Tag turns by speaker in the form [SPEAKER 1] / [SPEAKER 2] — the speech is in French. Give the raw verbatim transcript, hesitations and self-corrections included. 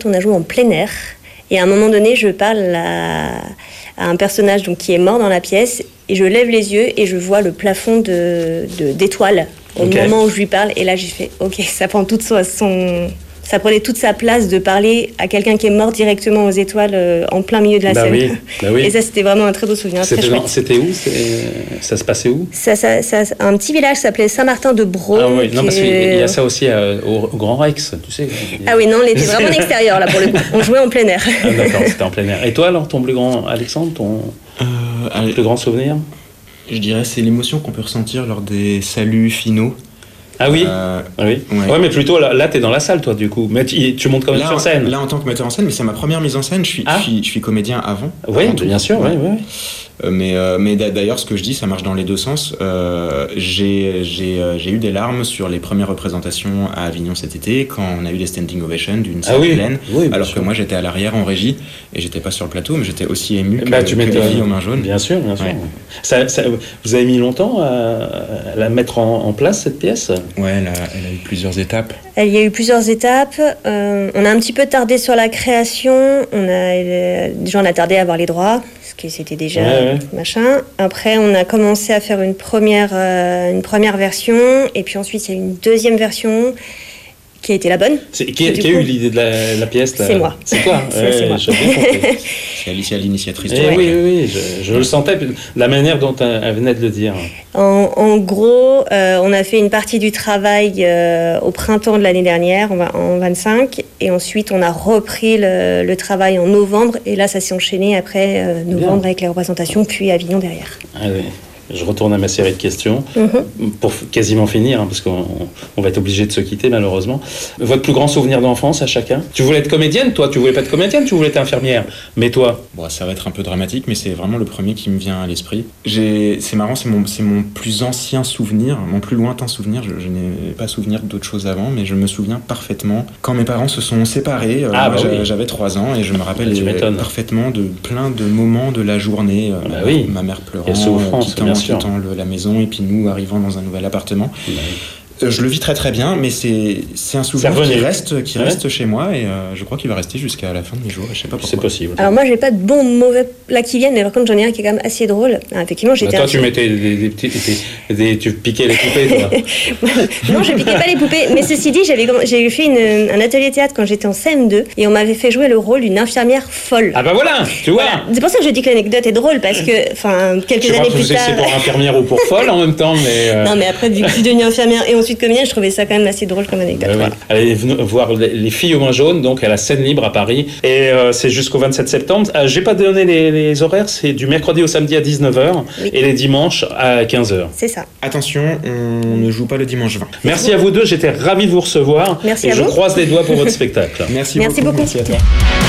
[SPEAKER 1] on a joué en plein air. Et à un moment donné, je parle à, à un personnage donc, qui est mort dans la pièce. Et je lève les yeux et je vois le plafond de, de, d'étoiles au okay. moment où je lui parle. Et là, j'ai fait, ok, ça prend toute son... son ça prenait toute sa place de parler à quelqu'un qui est mort directement aux étoiles euh, en plein milieu de la
[SPEAKER 2] bah
[SPEAKER 1] scène.
[SPEAKER 2] Oui, bah oui.
[SPEAKER 1] Et ça, c'était vraiment un très beau souvenir.
[SPEAKER 2] C'était,
[SPEAKER 1] très
[SPEAKER 2] dans, c'était où c'est, ça se passait où
[SPEAKER 1] ça, ça, ça, un petit village qui s'appelait Saint-Martin-de-Braud.
[SPEAKER 2] Ah oui, non, parce qu'il
[SPEAKER 1] est...
[SPEAKER 2] y a ça aussi euh, au, au Grand Rex, tu sais.
[SPEAKER 1] Ah oui, non, on était vraiment en extérieur, là, pour le coup. On jouait en plein air.
[SPEAKER 2] Ah, d'accord, c'était en plein air. Et toi, alors, ton plus grand, Alexandre, ton euh, plus grand souvenir?
[SPEAKER 3] Je dirais c'est l'émotion qu'on peut ressentir lors des saluts finaux.
[SPEAKER 2] Ah oui,
[SPEAKER 3] euh,
[SPEAKER 2] ah oui.
[SPEAKER 3] Ouais.
[SPEAKER 2] ouais, mais plutôt là, là tu es dans la salle, toi, du coup. Mais tu, tu montes quand même
[SPEAKER 3] là,
[SPEAKER 2] sur scène.
[SPEAKER 3] Là, en tant que metteur en scène, mais c'est ma première mise en scène. Je suis, ah. je suis, je suis comédien avant.
[SPEAKER 2] Oui,
[SPEAKER 3] avant
[SPEAKER 2] bien sûr, oui, oui.
[SPEAKER 3] Euh, mais, euh, mais d'ailleurs, ce que je dis, ça marche dans les deux sens. Euh, j'ai, j'ai, euh, j'ai eu des larmes sur les premières représentations à Avignon cet été, quand on a eu des standing ovations d'une salle
[SPEAKER 2] ah oui.
[SPEAKER 3] pleine,
[SPEAKER 2] oui,
[SPEAKER 3] alors
[SPEAKER 2] sûr.
[SPEAKER 3] que moi j'étais à l'arrière en régie et j'étais pas sur le plateau, mais j'étais aussi ému que,
[SPEAKER 2] bah, tu
[SPEAKER 3] que
[SPEAKER 2] les
[SPEAKER 3] filles aux mains jaunes.
[SPEAKER 2] Bien sûr, bien sûr.
[SPEAKER 3] Ouais.
[SPEAKER 2] Ça, ça, vous avez mis longtemps à, à la mettre en, en place, cette pièce?
[SPEAKER 3] Ouais, elle a, elle a eu plusieurs étapes.
[SPEAKER 1] Il y a eu plusieurs étapes. Euh, on a un petit peu tardé sur la création. On a, déjà, on a tardé à avoir les droits, parce que c'était déjà
[SPEAKER 2] ouais, ouais.
[SPEAKER 1] machin. Après, on a commencé à faire une première, euh, une première version, et puis ensuite, il y a eu une deuxième version qui a été la bonne.
[SPEAKER 2] C'est, qui, qui a coup, eu l'idée de la, la pièce là?
[SPEAKER 1] C'est moi.
[SPEAKER 2] C'est toi.
[SPEAKER 1] c'est,
[SPEAKER 2] ouais,
[SPEAKER 1] c'est moi.
[SPEAKER 3] C'est Alicia l'initiatrice.
[SPEAKER 2] Eh oui, oui, oui, je, je le sentais, la manière dont elle venait de le dire.
[SPEAKER 1] En, en gros, euh, on a fait une partie du travail euh, au printemps de l'année dernière, en, en vingt-cinq, et ensuite on a repris le, le travail en novembre, et là ça s'est enchaîné après euh, novembre Bien. Avec les représentations, puis Avignon derrière.
[SPEAKER 2] Ah oui. Je retourne à ma série de questions mm-hmm. pour quasiment finir, hein, parce qu'on on va être obligé de se quitter malheureusement. Votre plus grand souvenir d'enfance à chacun? Tu voulais être comédienne, toi? Tu voulais pas être comédienne, tu voulais être infirmière? Mais toi?
[SPEAKER 3] Bon, ça va être un peu dramatique, mais c'est vraiment le premier qui me vient à l'esprit. J'ai, c'est marrant, c'est mon, c'est mon plus ancien souvenir, mon plus lointain souvenir. Je, je n'ai pas souvenir d'autres choses avant, mais je me souviens parfaitement quand mes parents se sont séparés. Euh,
[SPEAKER 2] ah,
[SPEAKER 3] moi,
[SPEAKER 2] bah
[SPEAKER 3] j'avais,
[SPEAKER 2] oui.
[SPEAKER 3] j'avais trois ans et je me rappelle
[SPEAKER 2] bah,
[SPEAKER 3] parfaitement de plein de moments de la journée. Euh,
[SPEAKER 2] bah, oui.
[SPEAKER 3] Ma mère pleurant,
[SPEAKER 2] quittant,
[SPEAKER 3] quittant le, la maison et puis nous arrivant dans un nouvel appartement. Bah, oui. Euh, je le vis très très bien, mais c'est, c'est un souvenir qui reste, qui ouais. reste chez moi et euh, je crois qu'il va rester jusqu'à la fin de mes jours. Je sais pas pourquoi.
[SPEAKER 2] C'est possible.
[SPEAKER 1] Alors moi j'ai pas de bons mauvais là qui viennent, mais par contre j'en ai un qui est quand même assez drôle. Ah, effectivement j'étais.
[SPEAKER 2] Bah, toi un... tu mettais des, des petits, des, des, tu piquais les poupées toi.
[SPEAKER 1] Non, je piquais pas les poupées, mais ceci dit j'avais j'ai fait une, un atelier théâtre quand j'étais en C M deux et on m'avait fait jouer le rôle d'une infirmière folle.
[SPEAKER 2] Ah bah voilà, tu vois. Voilà.
[SPEAKER 1] C'est pour ça que je dis que l'anecdote est drôle parce que enfin quelques
[SPEAKER 2] je
[SPEAKER 1] années plus tard.
[SPEAKER 2] Je sais pas si c'est pour infirmière ou pour folle en même temps, mais. Euh...
[SPEAKER 1] Non mais après vu que je suis devenue infirmière et ensuite comédienne, je trouvais ça quand même assez drôle comme anecdote.
[SPEAKER 2] Euh, oui. Allez voir les filles aux mains jaunes, donc à la scène libre à Paris. Et euh, c'est jusqu'au vingt-sept septembre. Euh, j'ai pas donné les, les horaires, c'est du mercredi au samedi à dix-neuf heures oui. et les dimanches à quinze heures.
[SPEAKER 1] C'est ça.
[SPEAKER 3] Attention, on ne joue pas le dimanche vingt.
[SPEAKER 2] Merci à vous deux, j'étais ravi de vous recevoir.
[SPEAKER 1] Merci
[SPEAKER 2] et
[SPEAKER 1] à
[SPEAKER 2] je
[SPEAKER 1] vous.
[SPEAKER 2] croise les doigts pour votre spectacle.
[SPEAKER 3] Merci,
[SPEAKER 1] Merci
[SPEAKER 3] beaucoup.
[SPEAKER 1] beaucoup.
[SPEAKER 3] Merci à toi.